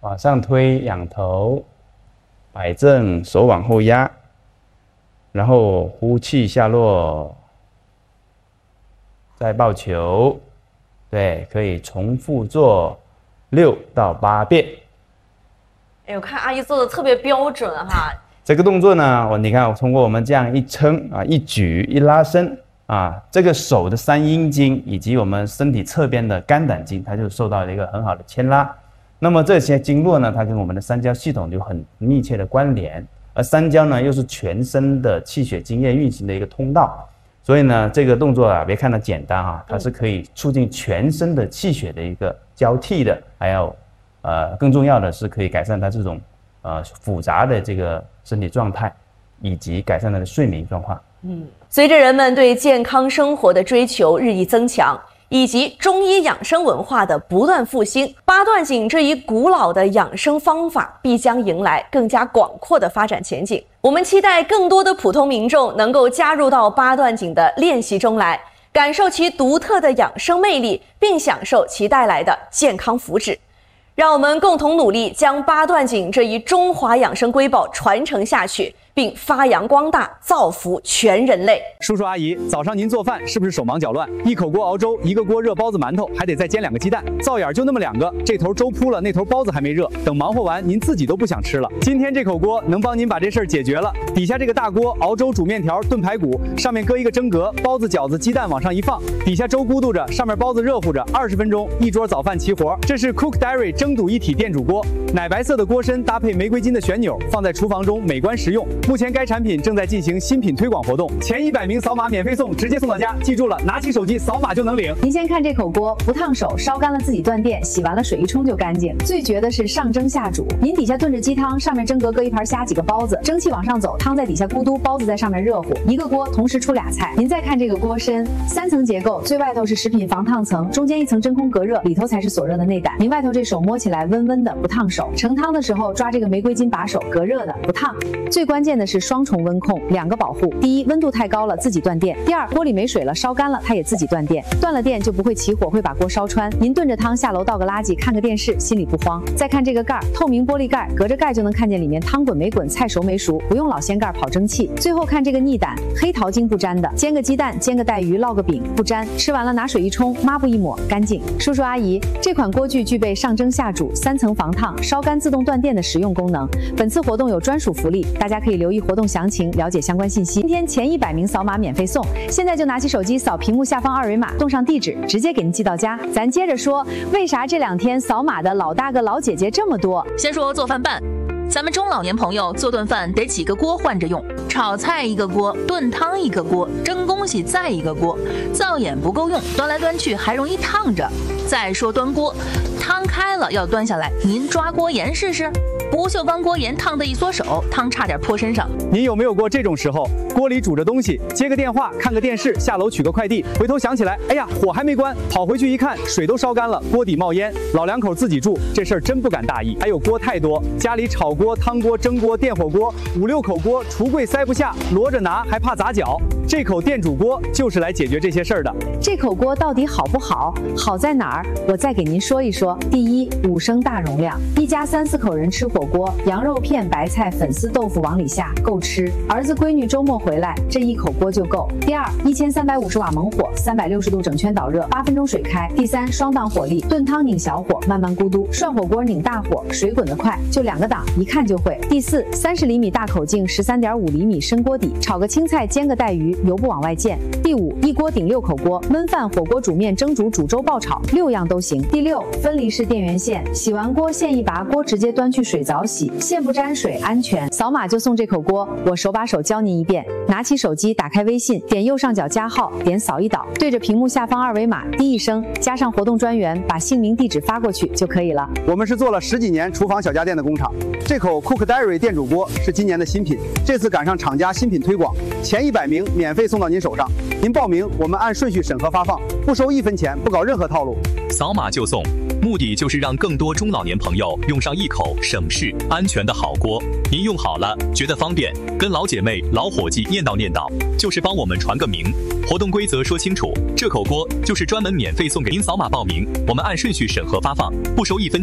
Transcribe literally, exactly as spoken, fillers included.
往上推，仰头，摆正，手往后压，然后呼气下落，再抱球。对，可以重复做六到八遍。 哎，我看阿姨做的特别标准哈。 这个动作呢，我你看，通过我们这样一撑啊，一举一拉伸啊，这个手的三阴经以及我们身体侧边的肝胆经，它就受到了一个很好的牵拉。那么这些经络呢，它跟我们的三焦系统有很密切的关联，而三焦呢，又是全身的气血津液运行的一个通道。所以呢，这个动作啊，别看它简单啊，它是可以促进全身的气血的一个交替的，还有，呃，更重要的是可以改善它这种呃复杂的这个身体状态，以及改善它的睡眠状况。 嗯，随着人们对健康生活的追求日益增强，以及中医养生文化的不断复兴，八段锦这一古老的养生方法必将迎来更加广阔的发展前景。我们期待更多的普通民众能够加入到八段锦的练习中来，感受其独特的养生魅力，并享受其带来的健康福祉。让我们共同努力，将八段锦这一中华养生瑰宝传承下去，并发扬光大，造福全人类。 叔叔阿姨，早上您做饭是不是手忙脚乱？一口锅熬粥，一个锅热包子馒头，还得再煎两个鸡蛋，灶眼就那么两个，这头粥铺了，那头包子还没热，等忙活完，您自己都不想吃了。今天这口锅能帮您把这事儿解决了。底下这个大锅熬粥、煮面条、炖排骨，上面搁一个蒸格，包子、饺子、鸡蛋往上一放，底下粥咕嘟着，上面包子热乎着，二十分钟一桌早饭齐活。这是 Cook Diary 蒸煮一体电煮锅，奶白色的锅身搭配玫瑰金的旋钮，放在厨房中美观实用。目前该产品正在进行新品推广活动，前一百名扫码免费送，直接送到家。记住了，拿起手机扫码就能领。 您先看这口锅，不烫手，烧干了自己断电，洗完了水一冲就干净。最绝的是上蒸下煮，您底下炖着鸡汤，上面蒸格搁一盘虾几个包子，蒸汽往上走，汤在底下咕嘟，包子在上面热乎，一个锅同时出俩菜。您再看这个锅身，三层结构，最外头是食品防烫层，中间一层真空隔热，里头才是所热的内胆。您外头这手摸起来温温的，不烫手。盛汤的时候抓这个玫瑰金把手，隔热的，不烫。最关键的是双重温控，两个保护。第一，温度太高了自己断电；第二，锅里没水了，烧干了它也自己断电。断了电就不会起火，会把锅烧穿。您炖着汤下楼倒个垃圾，看个电视，心里不慌。再看这个盖儿，透明玻璃盖，隔着盖就能看见里面汤滚没滚，菜熟没熟，不用老掀盖跑蒸汽。最后看这个逆胆，黑桃精不沾的，煎个鸡蛋，煎个带鱼，烙个饼不沾，吃完了拿水一冲，抹布一抹，干净。叔叔阿姨，这款锅具具备上蒸下煮、三层防烫、烧干自动断电的实用功能。本次活动有专属福利，大家可以留意活动详情，了解相关信息。今天前一百名扫码免费送，现在就拿起手机扫屏幕下方二维码，动上地址，直接给您寄到家。咱接着说，为啥这两天扫码的老大哥老姐姐这么多？ 先说做饭办。咱们中老年朋友做顿饭得几个锅换着用，炒菜一个锅，炖汤一个锅，蒸东西再一个锅，灶眼不够用，端来端去还容易烫着。再说端锅，汤开了要端下来，您抓锅沿试试，不锈钢锅沿烫得一缩手，汤差点泼身上。 您有没有过这种时候，锅里煮着东西，接个电话，看个电视，下楼取个快递，回头想起来，哎呀，火还没关，跑回去一看，水都烧干了，锅底冒烟。老两口自己住，这事儿真不敢大意。还有锅太多，家里炒锅、汤锅、蒸锅、电火锅，五六口锅，橱柜塞不下，摞着拿还怕砸脚。这口电煮锅就是来解决这些事儿的。 这口锅到底好不好？好在哪儿？我再给您说一说。第一，五升大容量，一家三四口人吃火锅，羊肉片、白菜、粉丝、豆腐往里下，够吃。儿子闺女周末回来，这一口锅就够。第二，一千三百五十瓦猛火，三百六十度整圈导热，八分钟水开。第三，双档火力，炖汤拧小火，慢慢咕嘟；涮火锅拧大火，水滚得快，就两个档，一看就会。第四，三十厘米大口径，十三点五厘米深锅底，炒个青菜，煎个带鱼，油不往外溅。第五，一锅顶六口锅，焖饭、火锅、煮面、蒸煮、煮粥、爆炒，六样都行。第六，分离式电源线，洗完锅线一拔，锅直接端去水澡洗，线不沾水，安全。扫码就送这口锅，我手把手教您一遍。拿起手机，打开微信，点右上角加号，点扫一导，对着屏幕下方二维码滴一声，加上活动专员，把姓名、地址发过去就可以了。 我们是做了十几年厨房小家电的工厂，这口 Cook Diary 电煮锅是今年的新品，这次赶上厂家新品推广，前一百名免费送到您手上。您报名，我们按顺序审核发放，不收一分钱，不搞任何套路。 扫码就送，目的就是让更多中老年朋友用上一口省事、安全的好锅。您用好了，觉得方便，跟老姐妹、老伙计念叨念叨，就是帮我们传个名。活动规则说清楚，这口锅就是专门免费送给您。扫码报名，我们按顺序审核发放，不收一分钱。